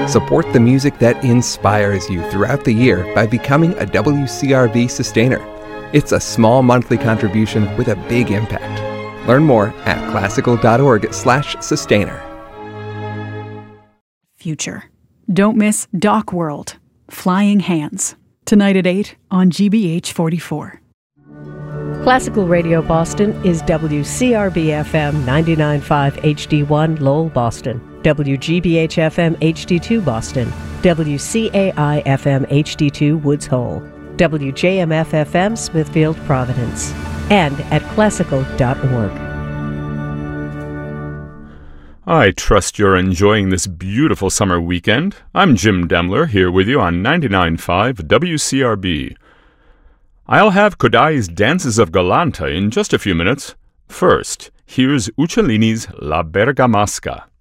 Support the music that inspires you throughout the year by becoming a WCRV sustainer. It's a small monthly contribution with a big impact. Learn more at classical.org/sustainer. Future. Don't miss Doc World, Flying Hands, tonight at 8 on GBH 44. Classical Radio Boston is WCRB-FM 99.5 HD1 Lowell, Boston, WGBH-FM HD2 Boston, WCAI-FM HD2 Woods Hole, WJMF-FM Smithfield, Providence, and at classical.org. I trust you're enjoying this beautiful summer weekend. I'm Jim Demler here with you on 99.5 WCRB. I'll have Kodai's Dances of Galanta in just a few minutes. First, here's Uccellini's La Bergamasca.